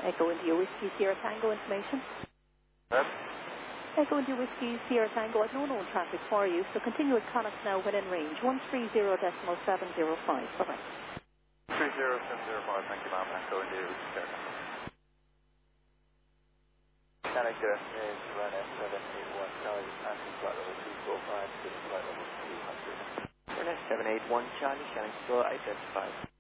Echo India Whiskey Sierra Tango information. Echo India Whiskey Sierra Tango at no known traffic for you, so continue with Connacht now when in range. 130.705. Bye-bye. 30705, thank you, ma'am. Echo India Whiskey Sierra Tango. Canada is run S781 Charlie, passing flight level 245 to flight level 200. Run S781 Charlie, Shannon Square 875.